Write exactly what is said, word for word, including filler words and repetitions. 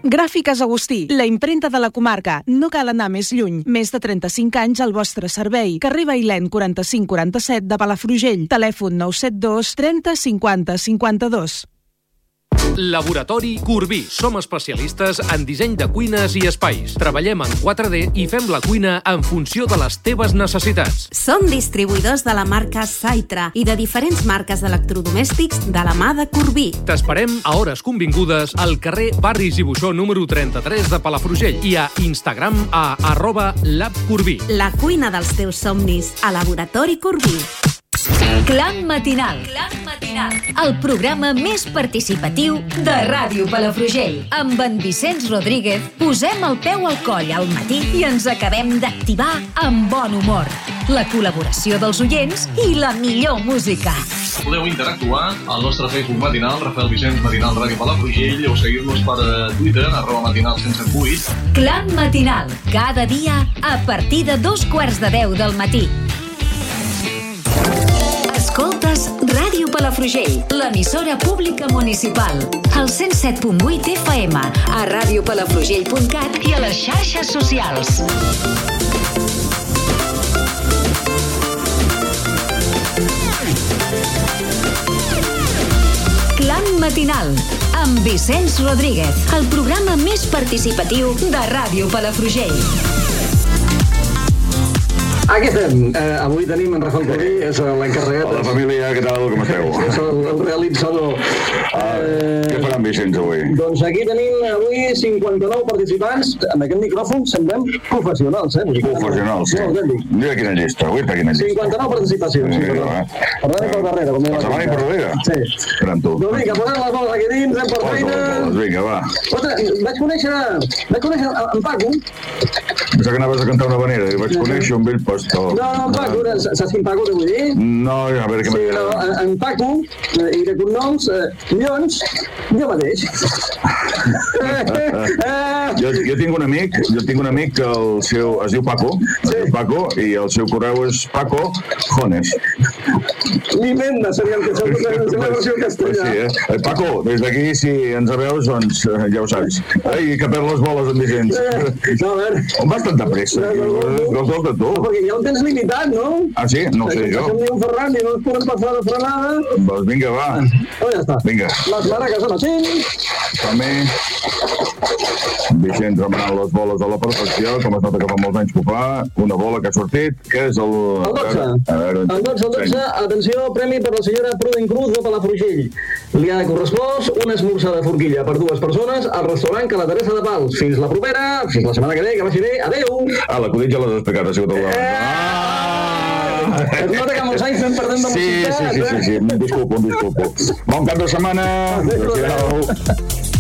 Gràfiques Agustí, la imprenta de la comarca. No cal anar més lluny. Més de trenta-cinc anys al vostre servei. Carrer Bailèn quaranta-cinc quaranta-set de Palafrugell. Telèfon nou set dos trenta cinquanta cinquanta-dos. Laboratori Corbí. Som especialistes en disseny de cuines i espais. Treballem en quatre D i fem la cuina en funció de les teves necessitats. Som distribuïdors de la marca Saitra i de diferents marques d'electrodomèstics de la mà de Corbí. T'esperem a hores convingudes al carrer Barris i Buixó número trenta-tres de Palafrugell i a Instagram a arroba labcorbí. La cuina dels teus somnis a Laboratori Corbí. Clan Matinal. Clan Matinal. El programa més participatiu de Ràdio Palafrugell. Amb en Vicenç Rodríguez posem el peu al coll al matí i ens acabem d'activar amb bon humor. La col·laboració dels oients i la millor música. Podeu interactuar al nostre Facebook matinal, Rafael Vicenç Matinal Ràdio Palafrugell, o seguir-nos per Twitter, arroba matinal sense vuit. Clan Matinal. Cada dia a partir de dos quarts de deu del matí. Escoltes Ràdio Palafrugell, l'emissora pública municipal. Al cent set punt vuit F M, a radiopalafrugell punt cat i a les xarxes socials. Clan Matinal, amb Vicenç Rodríguez, el programa més participatiu de Ràdio Palafrugell. Aquí estem. Eh, avui tenim en Rafael Corbí, és l'encarregat. Hola família, què tal, com esteu? És el, el realitzador. Ah, eh, què faran Vicenç avui? Doncs aquí tenim avui cinquanta-nou participants. Amb aquest micròfon semblem professionals, eh? Professionals, sí. Mira quina llista, avui per quina llista. cinquanta-nou participacions. Sí, sí, eh? Per davant i per darrere. Com per davant i per darrere? Sí. Gran tu. Doncs vinga, posem les boles aquí dins, anem per feina. Vinga, va. Ostres, vaig conèixer, vaig conèixer en Paco. Pensava que anaves a cantar una vanera i vaig conèixer un vell pastor. No, no, en Paco, saps quin Paco te vull dir? No, a veure què m'agrada. Sí, no, en Paco, i de cognoms, Llons, jo mateix. jo, jo tinc un amic, jo tinc un amic que el seu, es diu Paco, es diu Paco, i el seu correu és Paco Jones. Ni menda seria el que sóc, és la versió castellà. Sí, eh? Paco, des d'aquí, si ens veus, doncs ja ho saps. Ai, que perd les boles en Vicenç. No, a veure... On vas tanta pressa? No els de tu. Perquè hi ha un temps limitat, no? Ah, sí? No ho sé jo. Si un Ferran i no es poden passar de frenada... Doncs vinga, va. Oh, ja està. Vinga. Les maracas són així. També. Vicenç remenant les boles a la perfecció, com es nota que fa molts anys que ho fa. Una bola que ha sortit, que és el... El dotze. El dotze, el dotze. Atenció, premi per la senyora Pruden Cruz de Palafrugell. Li ha correspost un esmorzar de forquilla per dues persones al restaurant Ca la Teresa de Pals. Fins la propera, fins la setmana que ve, que vagi bé. Adéu! Ah, l'acudit ja l'has explicat, ha sigut el de... Ah! Es nota que amb els anys estem perdent de velocitat, eh? Sí, sí, sí, sí, sí. Un disculpo, un disculpo. Bon cap de setmana. Adéu.